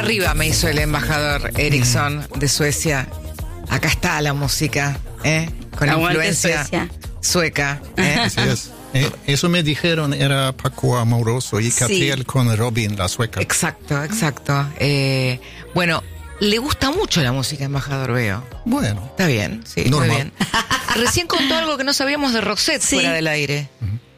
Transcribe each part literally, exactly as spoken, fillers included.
arriba me hizo el embajador Eriksson de Suecia. Acá está la música, ¿eh? Con Aguante influencia Suecia. sueca. ¿eh? Así es. Eh, eso me dijeron, era Paco Amoroso y Catriel Sí. con Robin, la sueca. Exacto, exacto. Eh, bueno, le gusta mucho la música, embajador, veo. Bueno, Está bien, sí, Normal. muy bien. Recién contó algo que no sabíamos de Roxette Sí. fuera del aire.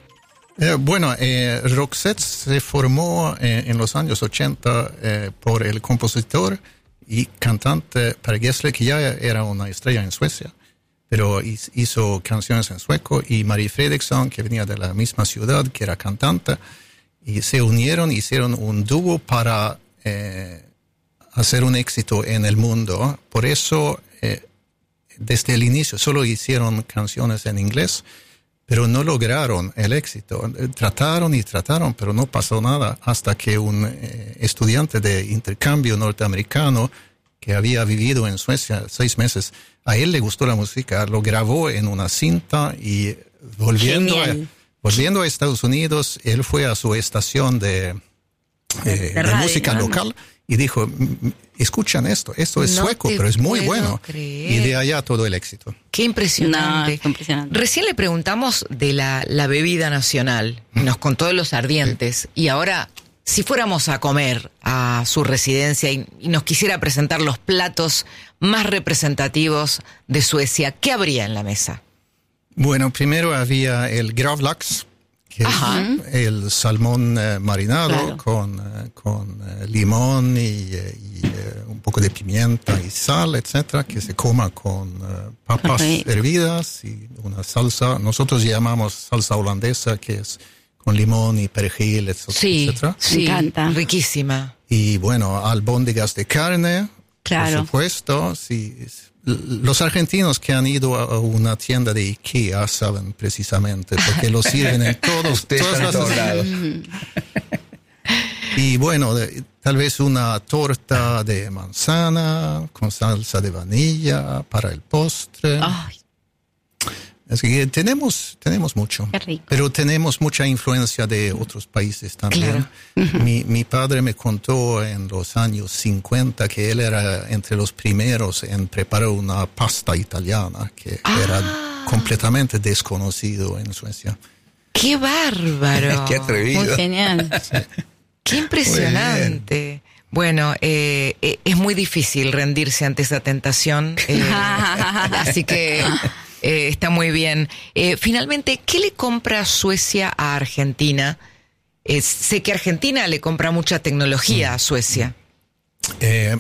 eh, bueno eh, Roxette se formó eh, en los años ochenta eh, por el compositor y cantante Per Gessle, que ya era una estrella en Suecia, pero hizo canciones en sueco, y Marie Fredriksson, que venía de la misma ciudad, que era cantante, y se unieron, hicieron un dúo para eh, hacer un éxito en el mundo. Por eso, eh, desde el inicio, solo hicieron canciones en inglés, pero no lograron el éxito. Trataron y trataron, pero no pasó nada, hasta que un eh, estudiante de intercambio norteamericano que había vivido en Suecia seis meses, a él le gustó la música, lo grabó en una cinta, y volviendo, a, volviendo a Estados Unidos, él fue a su estación de, eh, de de radio, música ¿no? local y dijo, "M- escuchan esto, esto es No sueco, te pero es muy puedo bueno". creer. Y de allá todo el éxito. Qué impresionante. No, es impresionante. Recién le preguntamos de la, la bebida nacional. Nos contó de los ardientes. Y ahora, si fuéramos a comer a su residencia y, y nos quisiera presentar los platos más representativos de Suecia, ¿qué habría en la mesa? Bueno, primero había el gravlax, que Ajá. es el salmón eh, marinado Claro. con, eh, con eh, limón y, eh, y, eh, un poco de pimienta y sal, etcétera, que se coma con eh, papas Correcto. hervidas y una salsa. Nosotros llamamos salsa holandesa, que es con limón y perejil, etcétera. Sí, etcétera. sí, encanta. riquísima. Y bueno, albóndigas de carne, Claro. por supuesto. Sí. Los argentinos que han ido a una tienda de IKEA saben precisamente, porque lo sirven en todos, Ustedes todas están en las... todos lados. Y bueno, de- tal vez una torta de manzana con salsa de vanilla para el postre. Ay, Así que tenemos, tenemos mucho. Qué rico. Pero tenemos mucha influencia de otros países también. Mi, mi padre me contó en los años cincuenta que él era entre los primeros en preparar una pasta italiana que Ah. era completamente desconocido en Suecia. ¡Qué bárbaro! Qué atrevido. muy genial. ¡Qué impresionante! Bueno, eh, eh, es muy difícil rendirse ante esa tentación, eh, así que eh, está muy bien. Eh, finalmente, ¿qué le compra Suecia a Argentina? Eh, sé que Argentina le compra mucha tecnología a Suecia. Eh,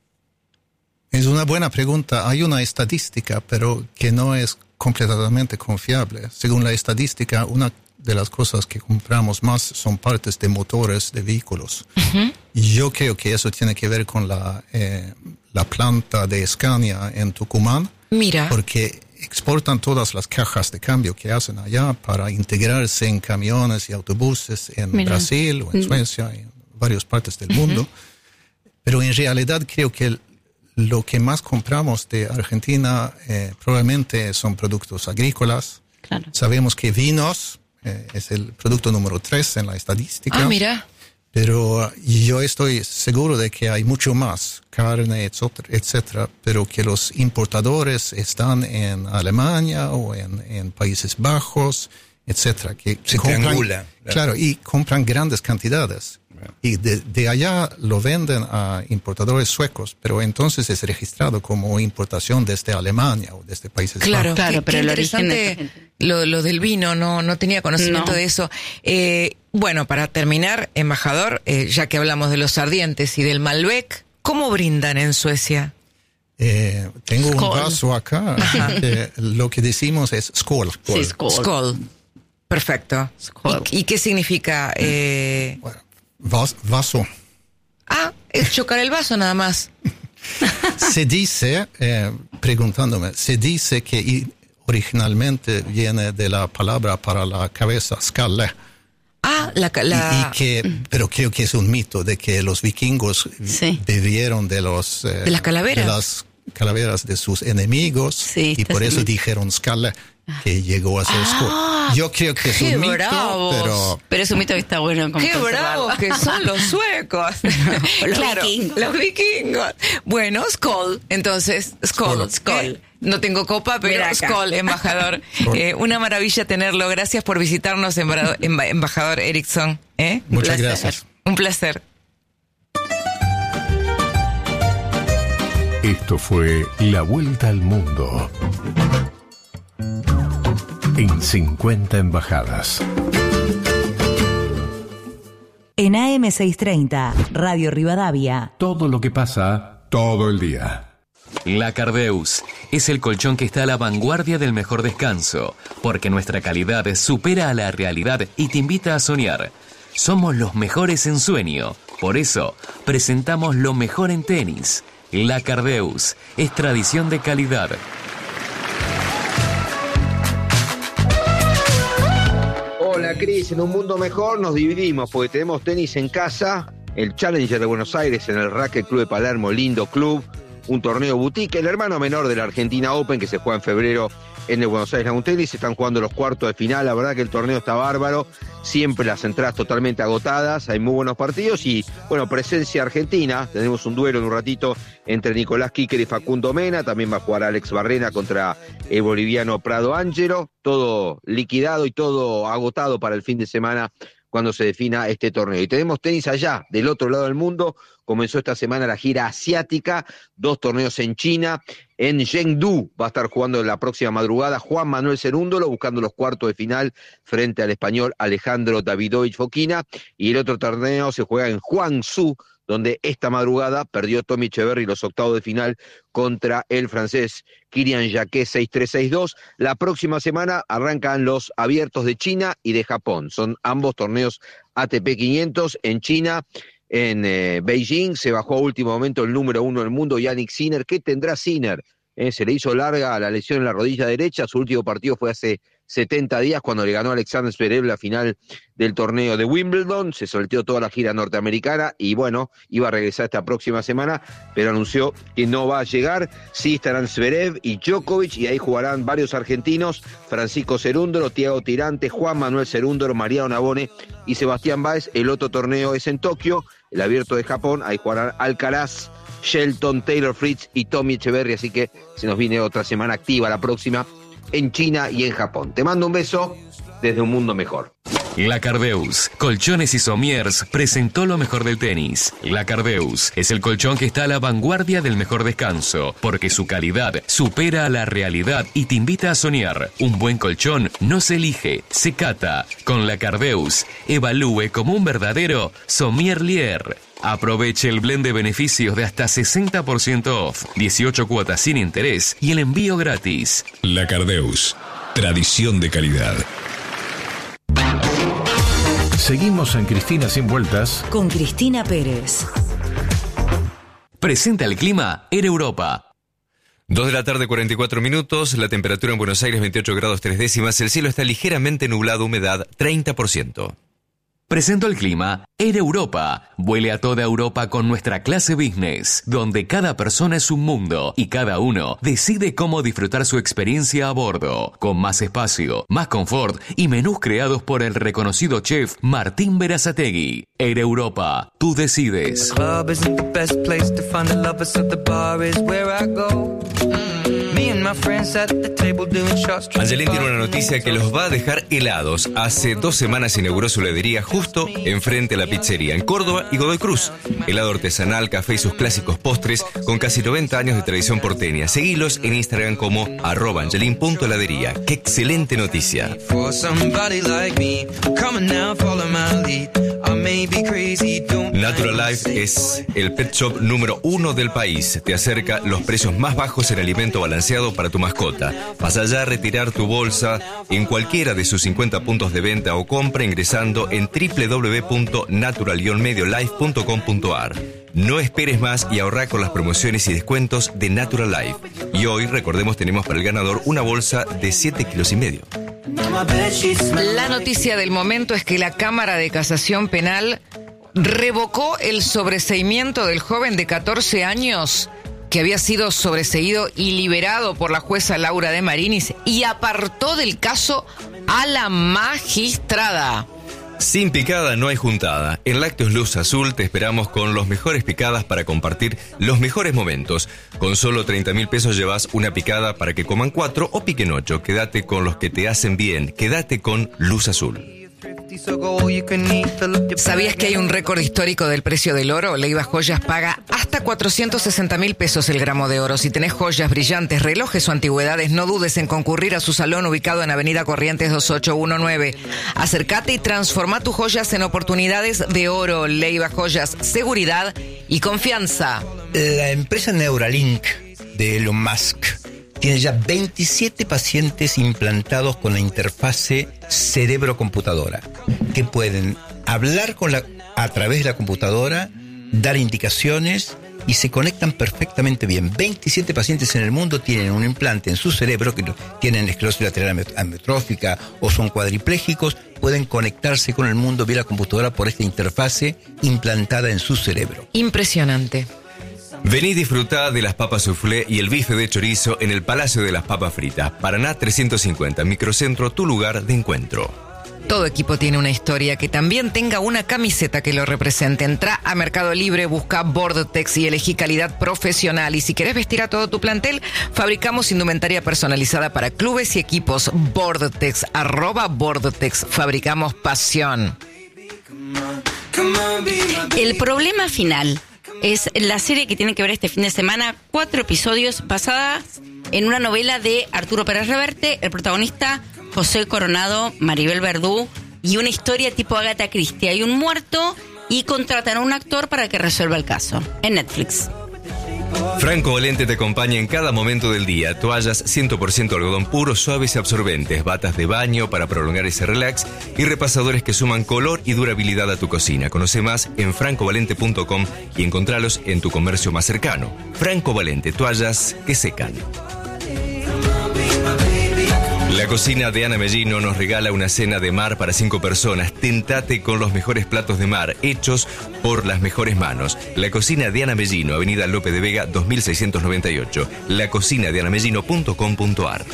es una buena pregunta. Hay una estadística, pero que no es completamente confiable. Según la estadística, una de las cosas que compramos más son partes de motores de vehículos. Uh-huh. Y yo creo que eso tiene que ver con la, eh, la planta de Scania en Tucumán. Mira. Porque exportan todas las cajas de cambio que hacen allá para integrarse en camiones y autobuses en Mira. Brasil o en Suecia, en varias partes del mundo. Uh-huh. Pero en realidad creo que el, lo que más compramos de Argentina eh, probablemente son productos agrícolas. Claro. Sabemos que vinos eh, es el producto número tres en la estadística. Ah, mira. Pero yo estoy seguro de que hay mucho más, carne, etcétera, etcétera, pero que los importadores están en Alemania o en, en Países Bajos, etcétera, que se compran, triangula. Claro. claro, y compran grandes cantidades. Y de, de allá lo venden a importadores suecos, pero entonces es registrado como importación desde Alemania o desde Países claro, Bajos. Claro, qué, pero qué el origen interesante lo, lo del vino, no, no tenía conocimiento No. de eso. Eh, bueno, para terminar, embajador, eh, ya que hablamos de los ardientes y del Malbec, ¿cómo brindan en Suecia? Eh, tengo Skål. un vaso acá, que lo que decimos es skål. Sí, skål. Skål. Perfecto. Skål. ¿Y, y qué significa? Eh... Bueno, vas, vaso. Ah, es chocar el vaso nada más. Se dice, eh, preguntándome, se dice que i- originalmente viene de la palabra para la cabeza, skalle. Ah, la... la... Y, y que, pero creo que es un mito de que los vikingos Sí. bebieron de los... eh, ¿De las calaveras? De las calaveras de sus enemigos, sí, y por eso bien. dijeron Skalle que llegó a ser Ah, Yo creo que es un mito, bravos. pero... Pero es un mito que está bueno. Como ¡Qué bravos que son los suecos! Los Claro, vikingos. los vikingos. Bueno, Skål. Entonces, Skål. Skål. Skål. Eh, No tengo copa, pero Mira acá. Skål, embajador. Eh, una maravilla tenerlo. Gracias por visitarnos, embra- emba- embajador Eriksson. ¿Eh? Un Muchas placer. gracias. Un placer. Esto fue La Vuelta al Mundo en cincuenta embajadas. En A M seiscientos treinta, Radio Rivadavia. Todo lo que pasa todo el día. La Cardeus es el colchón que está a la vanguardia del mejor descanso, porque nuestra calidad supera a la realidad y te invita a soñar. Somos los mejores en sueño, por eso presentamos lo mejor en tenis. La Cardeus es tradición de calidad. Hola Cris, en un mundo mejor nos dividimos porque tenemos tenis en casa, el Challenger de Buenos Aires en el Racket Club de Palermo, lindo club, un torneo boutique, el hermano menor de la Argentina Open que se juega en febrero en el Buenos Aires Lawn Tennis, están jugando los cuartos de final, la verdad que el torneo está bárbaro, siempre las entradas totalmente agotadas, hay muy buenos partidos y bueno, presencia argentina, tenemos un duelo en un ratito entre Nicolás Kicker y Facundo Mena, también va a jugar Alex Barrena contra el boliviano Prado Ángelo, todo liquidado y todo agotado para el fin de semana cuando se defina este torneo. Y tenemos tenis allá, del otro lado del mundo, comenzó esta semana la gira asiática, dos torneos en China, en Chengdu va a estar jugando la próxima madrugada Juan Manuel Cerúndolo, buscando los cuartos de final frente al español Alejandro Davidovich Fokina, y el otro torneo se juega en Guangzhou, donde esta madrugada perdió Tommy Echeverry los octavos de final contra el francés Kirian Jacquet seis tres seis dos. La próxima semana arrancan los abiertos de China y de Japón. Son ambos torneos A T P quinientos en China. En eh, Beijing se bajó a último momento el número uno del mundo, Yannick Sinner. ¿Qué tendrá Sinner? Eh, se le hizo larga la lesión en la rodilla derecha. Su último partido fue hace setenta días cuando le ganó a Alexander Zverev la final del torneo de Wimbledon. Se solteó toda la gira norteamericana y bueno, iba a regresar esta próxima semana, pero anunció que no va a llegar. Sí estarán Zverev y Djokovic y ahí jugarán varios argentinos, Francisco Cerúndolo, Thiago Tirante, Juan Manuel Cerúndolo, Mariano Navone y Sebastián Báez. El otro torneo es en Tokio, el abierto de Japón, ahí jugarán Alcaraz, Shelton, Taylor Fritz y Tommy Echeverry, así que se nos viene otra semana activa la próxima en China y en Japón. Te mando un beso desde un mundo mejor. La Cardeus, Colchones y Somiers, presentó lo mejor del tenis. La Cardeus es el colchón que está a la vanguardia del mejor descanso, porque su calidad supera a la realidad y te invita a soñar. Un buen colchón no se elige, se cata. Con La Cardeus, evalúe como un verdadero sommelier. Aproveche el blend de beneficios de hasta sesenta por ciento off, dieciocho cuotas sin interés y el envío gratis. La Cardeus, tradición de calidad. Seguimos en Cristina Sin Vueltas Con Cristina Pérez. Presenta el clima en Europa. Dos de la tarde, cuarenta y cuatro minutos, la temperatura en Buenos Aires veintiocho grados tres décimas, el cielo está ligeramente nublado, humedad treinta por ciento. Presento el clima en Europa. Vuele a toda Europa con nuestra clase business, donde cada persona es un mundo y cada uno decide cómo disfrutar su experiencia a bordo, con más espacio, más confort y menús creados por el reconocido chef Martín Berazategui. Air Europa, tú decides. Angelín tiene una noticia que los va a dejar helados. Hace dos semanas inauguró su heladería justo enfrente a la pizzería en Córdoba y Godoy Cruz. Helado artesanal, café y sus clásicos postres con casi noventa años de tradición porteña. Seguilos en Instagram como arroba angelín punto heladería. ¡Qué excelente noticia! Natural Life es el pet shop número uno del país. Te acerca los precios más bajos en alimento balanceado para tu mascota. Vas allá a retirar tu bolsa en cualquiera de sus cincuenta puntos de venta o compra ingresando en doble u doble u doble u punto natural guion medio life punto com punto a r. No esperes más y ahorra con las promociones y descuentos de Natural Life. Y hoy, recordemos, tenemos para el ganador una bolsa de siete kilos y medio. La noticia del momento es que la Cámara de Casación Penal revocó el sobreseimiento del joven de catorce años que había sido sobreseído y liberado por la jueza Laura de Marinis y apartó del caso a la magistrada. Sin picada no hay juntada. En Lácteos Luz Azul te esperamos con los mejores picadas para compartir los mejores momentos. Con solo treinta mil pesos llevas una picada para que coman cuatro o piquen ocho. Quédate con los que te hacen bien. Quédate con Luz Azul. ¿Sabías que hay un récord histórico del precio del oro? Leiva Joyas paga hasta cuatrocientos sesenta mil pesos el gramo de oro. Si tenés joyas, brillantes, relojes o antigüedades, no dudes en concurrir a su salón ubicado en Avenida Corrientes dos ocho uno nueve. Acércate y transforma tus joyas en oportunidades de oro. Leiva Joyas, seguridad y confianza. La empresa Neuralink de Elon Musk tiene ya veintisiete pacientes implantados con la interfase cerebro-computadora, que pueden hablar con la, a través de la computadora, dar indicaciones y se conectan perfectamente bien. veintisiete pacientes en el mundo tienen un implante en su cerebro, que tienen esclerosis lateral amiotrófica o son cuadriplégicos, pueden conectarse con el mundo vía la computadora por esta interfase implantada en su cerebro. Impresionante. Vení y disfrutá de las papas soufflé y el bife de chorizo en el Palacio de las Papas Fritas. Paraná trescientos cincuenta, Microcentro, tu lugar de encuentro. Todo equipo tiene una historia. Que también tenga una camiseta que lo represente. Entrá a Mercado Libre, busca Bordetex y elegí calidad profesional. Y si querés vestir a todo tu plantel, fabricamos indumentaria personalizada para clubes y equipos. Bordetex, arroba Bordetex. Fabricamos pasión. El problema final es la serie que tiene que ver este fin de semana. Cuatro episodios basadas en una novela de Arturo Pérez Reverte, el protagonista José Coronado, Maribel Verdú, y una historia tipo Agatha Christie. Hay un muerto y contratan a un actor para que resuelva el caso. En Netflix. Franco Valente te acompaña en cada momento del día. Toallas cien por ciento algodón puro, suaves y absorbentes, batas de baño para prolongar ese relax y repasadores que suman color y durabilidad a tu cocina. Conoce más en franco valente punto com y encontralos en tu comercio más cercano. Franco Valente, toallas que secan. La cocina de Ana Mellino nos regala una cena de mar para cinco personas. Tentate con los mejores platos de mar, hechos por las mejores manos. La cocina de Ana Mellino, Avenida Lope de Vega, dos mil seiscientos noventa y ocho. la cocina de ana mellino punto com punto a r.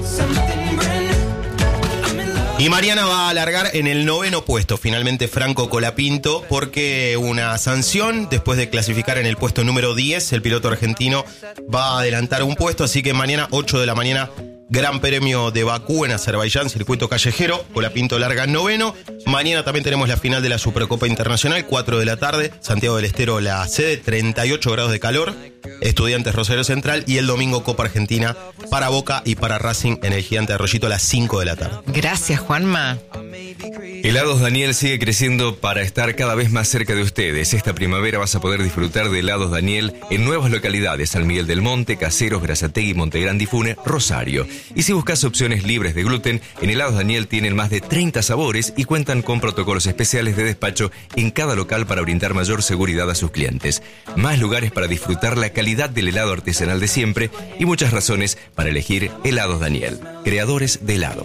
Y Mariana va a alargar en el noveno puesto, finalmente Franco Colapinto, porque una sanción, después de clasificar en el puesto número diez, el piloto argentino va a adelantar un puesto, así que mañana, ocho de la mañana, Gran Premio de Bakú en Azerbaiyán, circuito callejero, Colapinto larga en noveno. Mañana también tenemos la final de la Supercopa Internacional, cuatro de la tarde, Santiago del Estero la sede, treinta y ocho grados de calor, Estudiantes Rosario Central, y el domingo Copa Argentina para Boca y para Racing en el Gigante de Arroyito a las cinco de la tarde. Gracias, Juanma. Helados Daniel sigue creciendo para estar cada vez más cerca de ustedes. Esta primavera vas a poder disfrutar de Helados Daniel en nuevas localidades: San Miguel del Monte, Caseros, Berazategui, Montegrande y Funes, Rosario. Y si buscas opciones libres de gluten, en Helados Daniel tienen más de treinta sabores y cuentan con protocolos especiales de despacho en cada local para brindar mayor seguridad a sus clientes. Más lugares para disfrutar la calidad del helado artesanal de siempre y muchas razones para elegir Helados Daniel, creadores de helado.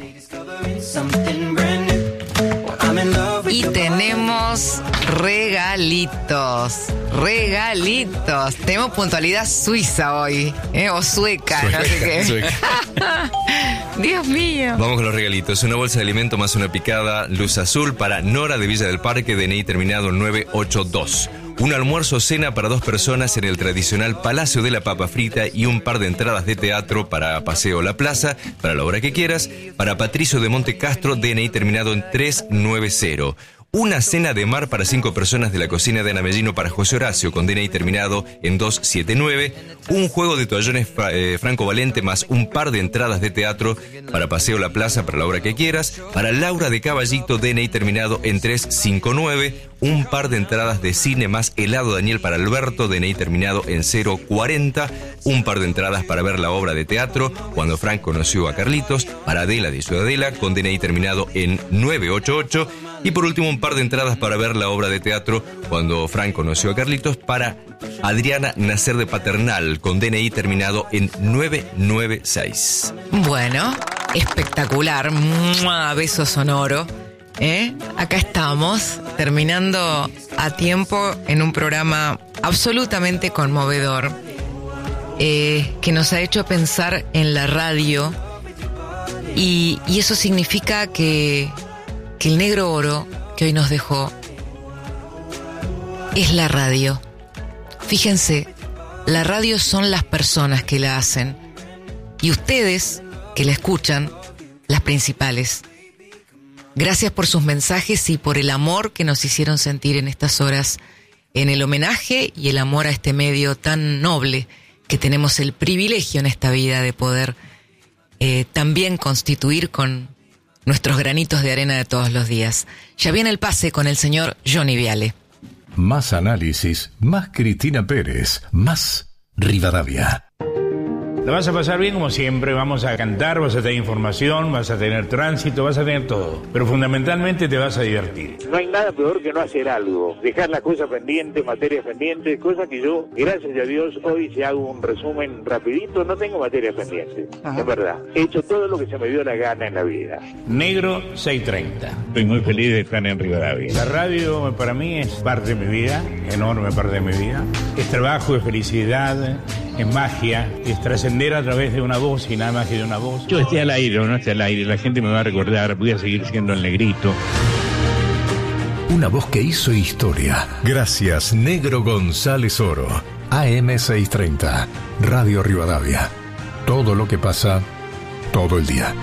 Y tenemos regalitos, regalitos. Tenemos puntualidad suiza hoy, ¿eh? O sueca, sueca, no sé qué. Sueca. Dios mío. Vamos con los regalitos. Una bolsa de alimento más una picada Luz Azul para Nora de Villa del Parque, D N I terminado nueve ocho dos. Un almuerzo cena para dos personas en el tradicional Palacio de la Papa Frita y un par de entradas de teatro para Paseo La Plaza, para la hora que quieras, para Patricio de Monte Castro, D N I terminado en tres nueve cero. Una cena de mar para cinco personas de la cocina de Ana Mellino para José Horacio con D N I terminado en dos siete nueve. Un juego de toallones eh, Franco Valente más un par de entradas de teatro para Paseo La Plaza para la hora que quieras. Para Laura de Caballito, D N I terminado en tres cinco nueve. Un par de entradas de cine más helado Daniel para Alberto, D N I terminado en cero cuarenta. Un par de entradas para ver la obra de teatro Cuando Frank conoció a Carlitos para Adela de Ciudadela con D N I terminado en nueve ocho ocho. Y por último, un par de entradas para ver la obra de teatro Cuando Frank conoció a Carlitos para Adriana Nacer de Paternal con D N I terminado en nueve nueve seis. Bueno, espectacular. ¡Mua! Beso sonoro. ¿Eh? Acá estamos, terminando a tiempo en un programa absolutamente conmovedor. eh, que nos ha hecho pensar en la radio, y, y eso significa que, que el negro oro que hoy nos dejó es la radio. Fíjense, la radio son las personas que la hacen, y ustedes que la escuchan, las principales. Gracias por sus mensajes y por el amor que nos hicieron sentir en estas horas, en el homenaje y el amor a este medio tan noble que tenemos el privilegio en esta vida de poder eh, también constituir con nuestros granitos de arena de todos los días. Ya viene el pase con el señor Johnny Viale. Más análisis, más Cristina Pérez, más Rivadavia. La vas a pasar bien como siempre, vamos a cantar, vas a tener información, vas a tener tránsito, vas a tener todo. Pero fundamentalmente te vas a divertir. No hay nada peor que no hacer algo, dejar las cosas pendientes, materias pendientes, cosas que yo, gracias a Dios, hoy si hago un resumen rapidito, no tengo materias pendientes. Ajá. Es verdad, he hecho todo lo que se me dio la gana en la vida. Negro seiscientos treinta. Estoy muy feliz de estar en Rivadavia. La radio para mí es parte de mi vida, enorme parte de mi vida. Es trabajo, es felicidad, es magia, es trascender a través de una voz y nada más que de una voz. Yo esté al aire o no esté al aire, la gente me va a recordar, voy a seguir siendo el negrito. Una voz que hizo historia. Gracias, Negro González Oro. A M seiscientos treinta, Radio Rivadavia. Todo lo que pasa, todo el día.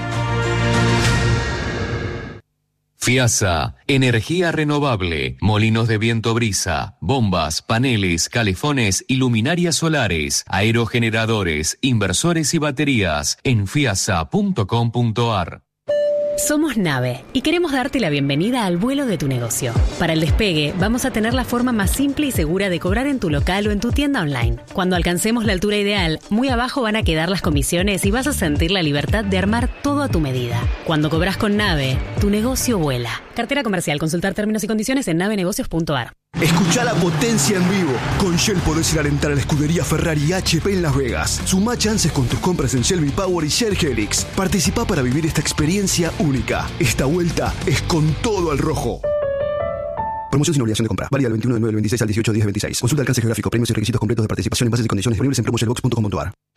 FIASA, energía renovable, molinos de viento brisa, bombas, paneles, calefones y luminarias solares, aerogeneradores, inversores y baterías en fiasa punto com punto ar. Somos Nave y queremos darte la bienvenida al vuelo de tu negocio. Para el despegue, vamos a tener la forma más simple y segura de cobrar en tu local o en tu tienda online. Cuando alcancemos la altura ideal, muy abajo van a quedar las comisiones y vas a sentir la libertad de armar todo a tu medida. Cuando cobras con Nave, tu negocio vuela. Cartera comercial. Consultar términos y condiciones en nave negocios punto ar. Escuchá la potencia en vivo. Con Shell podés ir a alentar a la escudería Ferrari y H P en Las Vegas. Sumá chances con tus compras en Shell V-Power y Shell Helix. Participá para vivir esta experiencia única. Esta vuelta es con todo al rojo. Promoción sin obligación de compra. Válida del veintiuno de nueve del veintiséis al dieciocho de diez del veintiséis. Consulta alcance geográfico, premios y requisitos completos de participación en bases y condiciones disponibles en promo shell box punto com punto ar.